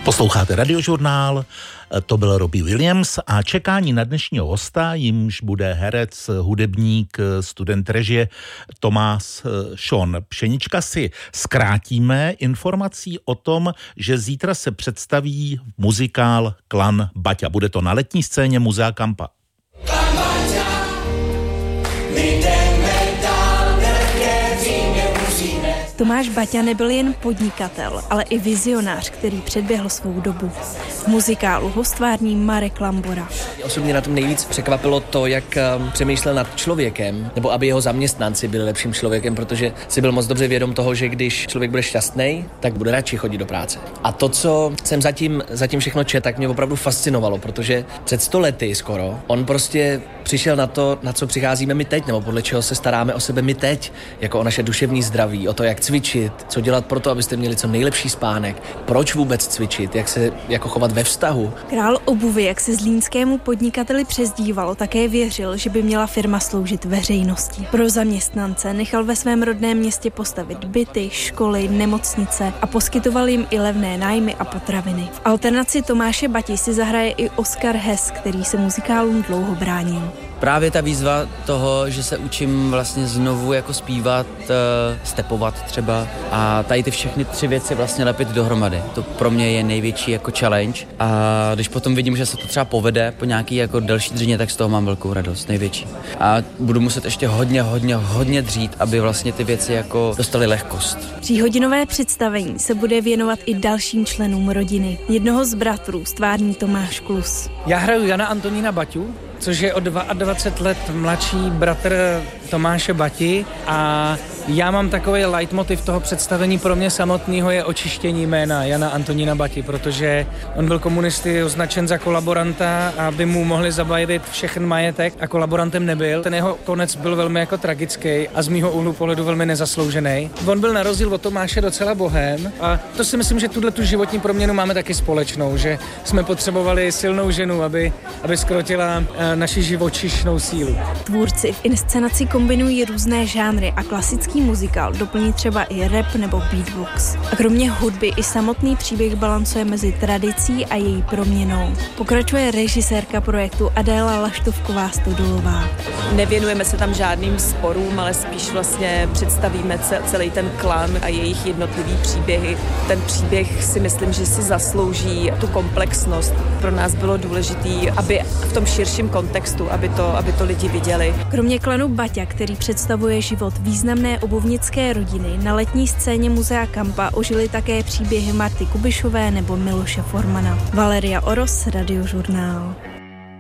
Posloucháte Radiožurnál, to byl Robbie Williams a čekání na dnešního hosta, jimž bude herec, hudebník, student režie Tomáš Sean Pšenička, si zkrátíme informací o tom, že zítra se představí muzikál Klan Baťa. Bude to na letní scéně Muzea Kampa. Tomáš Baťa nebyl jen podnikatel, ale i vizionář, který předběhl svou dobu. V muzikálu ho stvární Marek Lambora. Osobně na tom nejvíc překvapilo to, jak přemýšlel nad člověkem, nebo aby jeho zaměstnanci byli lepším člověkem, protože si byl moc dobře vědom toho, že když člověk bude šťastný, tak bude radši chodit do práce. A to, co jsem zatím všechno četl, tak mě opravdu fascinovalo, protože před 100 lety skoro on prostě přišel na to, na co přicházíme my teď, nebo podle čeho se staráme o sebe my teď, jako o naše duševní zdraví, o to, jak cvičit, co dělat pro to, abyste měli co nejlepší spánek, proč vůbec cvičit, jak se jako chovat ve vztahu. Král obuvy, jak se zlínskému podnikateli přezdívalo, také věřil, že by měla firma sloužit veřejnosti. Pro zaměstnance nechal ve svém rodném městě postavit byty, školy, nemocnice a poskytoval jim i levné nájmy a potraviny. V alternaci Tomáše Bati si zahraje i Oskar Hess, který se muzikálům dlouho bránil. Právě ta výzva toho, že se učím vlastně znovu jako zpívat, stepovat třeba a tady ty všechny 3 věci vlastně lepit dohromady. To pro mě je největší jako challenge a když potom vidím, že se to třeba povede po nějaký jako delší dřině, tak z toho mám velkou radost, největší. A budu muset ještě hodně dřít, aby vlastně ty věci jako dostaly lehkost. 3hodinové představení se bude věnovat i dalším členům rodiny. Jednoho z bratrů stvární Tomáš Klus. Já hraju Jana Antonína Baťu, což je o 22 let mladší bratr Tomáše Bati a já mám takový leitmotiv toho představení pro mě samotného je očištění jména Jana Antonína Bati, protože on byl komunisty označen za kolaboranta, aby mu mohli zabavit všechen majetek a kolaborantem nebyl. Ten jeho konec byl velmi jako tragický a z mýho úhlu pohledu velmi nezasloužený. On byl na rozdíl od Tomáše docela bohém a to si myslím, že tu životní proměnu máme taky společnou, že jsme potřebovali silnou ženu, aby skrotila naši živočišnou sílu. Tvůrci v inscenaci kombinují různé žánry a klasický muzikál doplní třeba i rap nebo beatbox. A kromě hudby i samotný příběh balancuje mezi tradicí a její proměnou. Pokračuje režisérka projektu Adéla Laštovková Stodolová. Nevěnujeme se tam žádným sporům, ale spíš vlastně představíme celý ten klan a jejich jednotlivý příběhy. Ten příběh si myslím, že si zaslouží tu komplexnost. Pro nás bylo důležitý, aby v tom širším kontextu, aby to lidi viděli. Kromě klanu Baťa, který představuje život významné obuvnické rodiny, na letní scéně Muzea Kampa ožily také příběhy Marty Kubišové nebo Miloše Formana. Valeria Oros, Radiožurnál.